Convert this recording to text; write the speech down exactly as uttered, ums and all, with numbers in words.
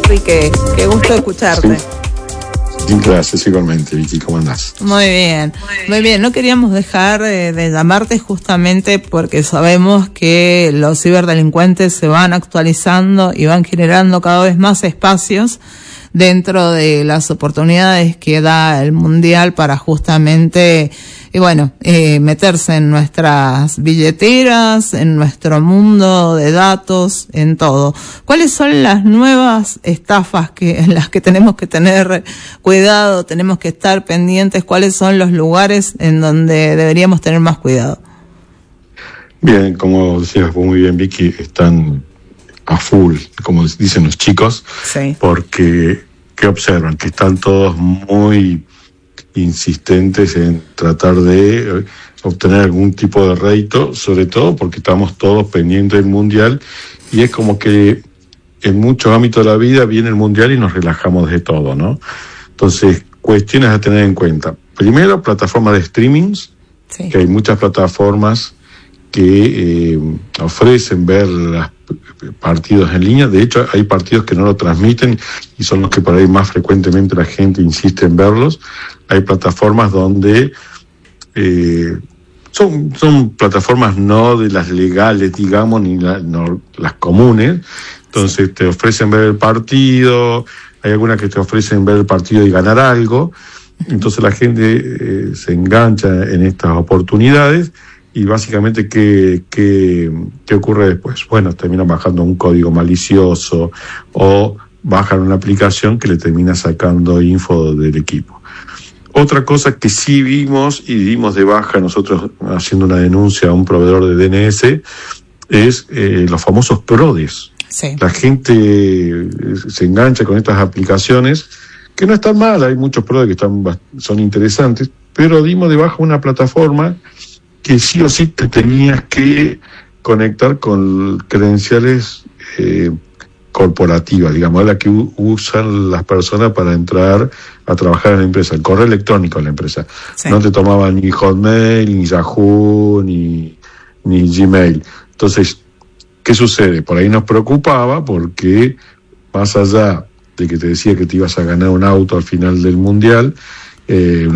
Enrique. Qué gusto escucharte. Sí. Gracias, igualmente, Vicky. ¿Cómo andás? Muy bien, muy bien. No queríamos dejar eh, de llamarte justamente porque sabemos que los ciberdelincuentes se van actualizando y van generando cada vez más espacios dentro de las oportunidades que da el Mundial para justamente, y bueno, eh, meterse en nuestras billeteras, en nuestro mundo de datos, en todo. ¿Cuáles son las nuevas estafas que en las que tenemos que tener cuidado, tenemos que estar pendientes? ¿Cuáles son los lugares en donde deberíamos tener más cuidado? Bien, como decías muy bien, Vicky, están a full, como dicen los chicos, sí. Porque, ¿qué observan? Que están todos muy insistentes en tratar de obtener algún tipo de rédito, sobre todo porque estamos todos pendientes del Mundial, y es como que en muchos ámbitos de la vida viene el Mundial y nos relajamos de todo, ¿no? Entonces, cuestiones a tener en cuenta. Primero, plataformas de streamings, sí. Que hay muchas plataformas que eh, ofrecen ver los partidos en línea. De hecho, hay partidos que no lo transmiten y son los que por ahí más frecuentemente la gente insiste en verlos. Hay plataformas donde eh, son, son plataformas no de las legales, digamos, ni la, no, las comunes. Entonces te ofrecen ver el partido, hay algunas que te ofrecen ver el partido y ganar algo. Entonces la gente eh, se engancha en estas oportunidades. Y básicamente, ¿qué, qué, qué ocurre después? Bueno, terminan bajando un código malicioso o bajan una aplicación que le termina sacando info del equipo. Otra cosa que sí vimos y dimos de baja nosotros haciendo una denuncia a un proveedor de D N S es eh, los famosos PRODES. Sí. La gente se engancha con estas aplicaciones que no están mal, hay muchos PRODES que están, son interesantes, pero dimos de baja una plataforma que sí o sí te tenías que conectar con credenciales eh, corporativas, digamos, la que u- usan las personas para entrar a trabajar en la empresa, el correo electrónico de la empresa. Sí. No te tomaban ni Hotmail, ni Yahoo, ni, ni Gmail. Entonces, ¿qué sucede? Por ahí nos preocupaba porque más allá de que te decía que te ibas a ganar un auto al final del Mundial, eh,